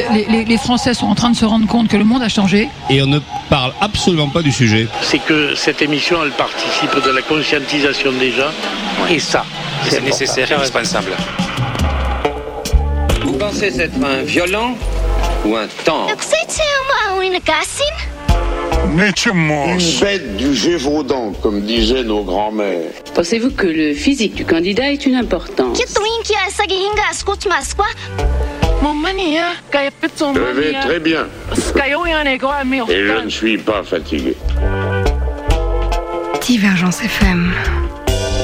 les Français sont en train de se rendre compte que le monde a changé. Et on ne parle absolument pas du sujet. C'est que cette émission, elle participe de la conscientisation des gens. Ouais. Et ça, c'est nécessaire et indispensable. Vous pensez être un violent ou un tendre? Une bête du Gévaudan, comme disaient nos grands-mères. Pensez-vous que le physique du candidat ait une importance? Je vais très bien. Et je ne suis pas fatigué. Divergence FM.